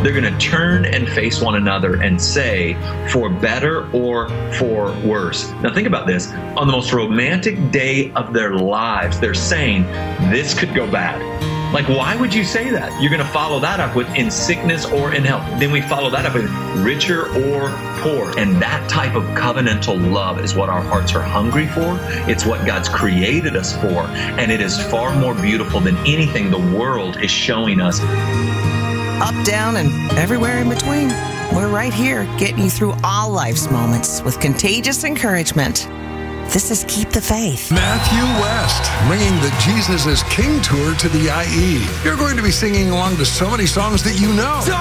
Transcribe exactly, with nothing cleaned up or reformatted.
They're going to turn and face one another and say, for better or for worse. Now think about this. On the most romantic day of their lives, they're saying, this could go bad. Like, why would you say that? You're going to follow that up with in sickness or in health. Then we follow that up with richer or poor. And that type of covenantal love is what our hearts are hungry for. It's what God's created us for. And it is far more beautiful than anything the world is showing us. Up, down, and everywhere in between. We're right here getting you through all life's moments with contagious encouragement. This is Keep the Faith. Matthew West, bringing the Jesus is King tour to the I E. You're going to be singing along to so many songs that you know.